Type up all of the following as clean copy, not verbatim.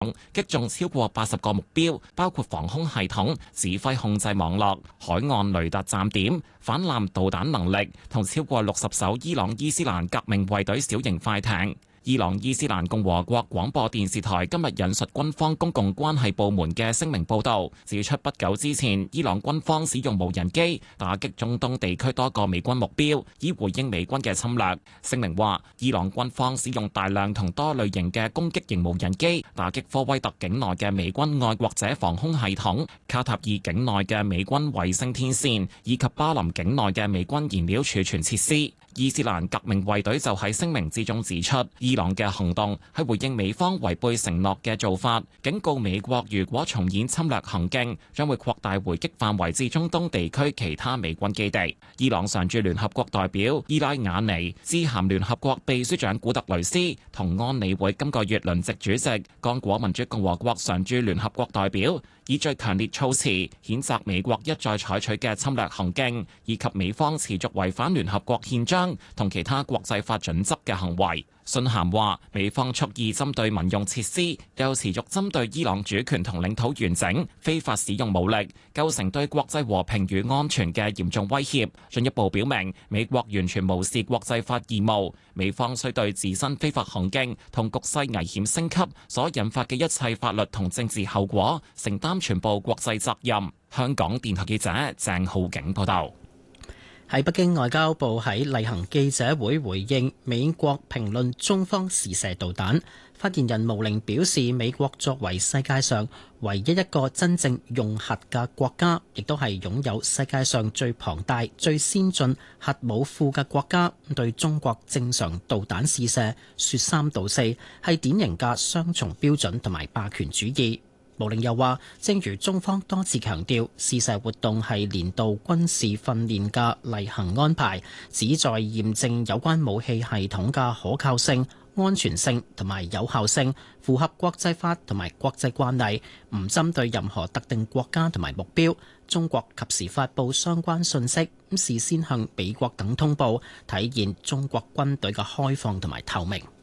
擊中超過80個目標，包括防空系統、指揮控制網絡、海岸雷達站點、反艦導彈能力同超過60艘伊朗伊斯蘭革命衛隊小型快艇。伊朗伊斯蘭共和國廣播電視台今日引述軍方公共關係部門嘅聲明報導，指出不久之前，伊朗軍方使用無人機打擊中東地區多個美軍目標，以回應美軍嘅侵略。聲明話，伊朗軍方使用大量同多類型嘅攻擊型無人機打擊科威特境內嘅美軍愛國者防空系統、卡塔爾境內嘅美軍衛星天線以及巴林境內嘅美軍燃料儲存設施。伊斯蘭革命衛隊就喺聲明之中指出，伊朗嘅行動係回應美方違背承諾嘅做法，警告美國如果重演侵略行徑，將會擴大回擊範圍至中東地區其他美軍基地。伊朗常駐聯合國代表伊拉雅尼致函聯合國秘書長古特雷斯同安理會今個月輪值主席剛果民主共和國常駐聯合國代表，以最強烈措辭譴責美國一再採取嘅侵略行徑，以及美方持續違反聯合國憲章同其他國際法準則嘅行為。信函話，美方蓄意針對民用設施，又持續針對伊朗主權同領土完整，非法使用武力，構成對國際和平與安全嘅嚴重威脅，進一步表明美國完全無視國際法義務。美方須對自身非法行徑同局勢危險升級所引發嘅一切法律同政治後果，承擔全部國際責任。香港電台記者鄭浩景報道。 喺北京，外交部喺例行記者會回應美國評論中方試射導彈。發言人毛寧表示，美國作為世界上唯一一個真正用核嘅國家，亦都係擁有世界上最龐大、最先進核武庫嘅國家，對中國正常導彈試射說三道四，係典型嘅雙重標準同埋霸權主義。毛寧又話，正如中方多次強調，試射活動係年度軍事訓練嘅例行安排，旨在驗證有關武器系統嘅可靠性、安全性同埋有效性，符合國際法同埋國際慣例，唔針對任何特定國家同埋目標。中國及時發布相關信息，事先向美國等通報，體現中國軍隊嘅開放同埋透明。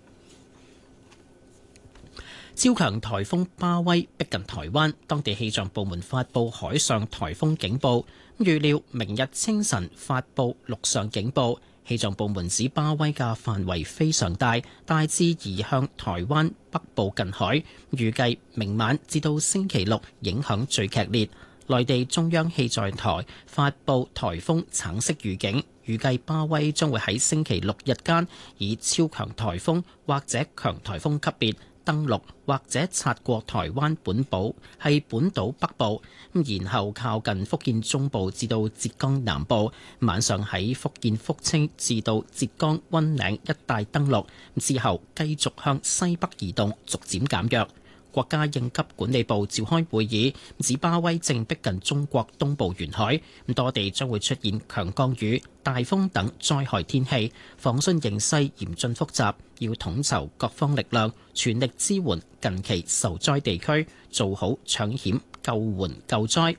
超強颱風巴威逼近台灣，當地氣象部門發布海上颱風警報，預料明日清晨發布陸上警報。氣象部門指巴威嘅範圍非常大，大致移向台灣北部近海，預計明晚至到星期六影響最劇烈。內地中央氣象台發布颱風橙色預警，預計巴威將會喺星期六日間以超強颱風或者強颱風級別登陸或者擦過台灣本島北部，然後靠近福建中部至到浙江南部，晚上喺福建福清至到浙江溫嶺一帶登陸，之後繼續向西北移動，逐漸減弱。國家應急管理部召開會議，指巴威正逼近中國東部沿海，多地將會出現強降雨、大風等災害天氣，防汛形勢嚴峻複雜，要統籌各方力量，全力支援近期受災地區，做好搶險、救援、救災。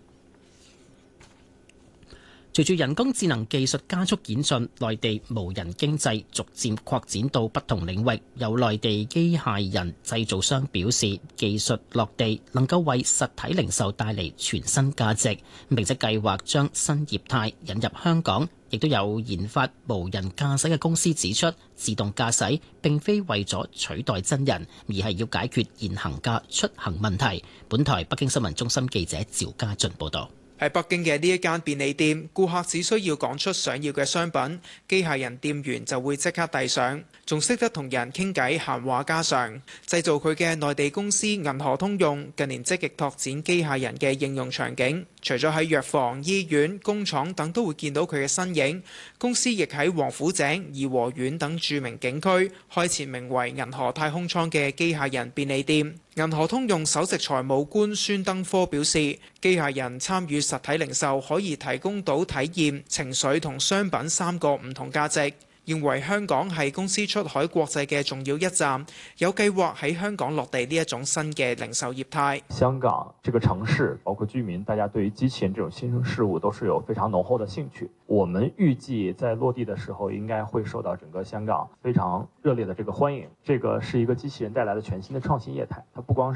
隨住人工智能技術加速演進，內地無人經濟逐漸擴展到不同領域。有內地機械人製造商表示，技術落地能夠為實體零售帶嚟全新價值，並且計劃將新業態引入香港。亦都有研發無人駕駛嘅公司指出，自動駕駛並非為咗取代真人，而係要解決現行嘅出行問題。本台北京新聞中心記者趙家俊報道。 喺北京嘅呢一間便利店，顧客只需要講出想要嘅商品，機械人店員就會即刻遞上，仲識得同人傾偈，閒話家常。製造佢嘅內地公司銀河通用近年積極拓展機械人嘅應用場景，除咗喺藥房、醫院、工廠等都會見到佢嘅身影。公司亦喺王府井、頤和園等著名景區開設名為銀河太空艙嘅機械人便利店。銀河通用首席財務官孫登科表示，機械人參與實體零售可以提供到體驗、情緒同商品三個唔同價值。 認為香港係公司出海國際嘅重要一站，有計劃喺香港落地呢一種新嘅零售業態。 香港這個城市，包括居民，大家對於機器人這種新生事物都是有非常濃厚的興趣。我們預計在落地的時候，應該會受到整個香港非常熱烈的這個歡迎。這個是一個機器人帶來的全新的創新業態，它不光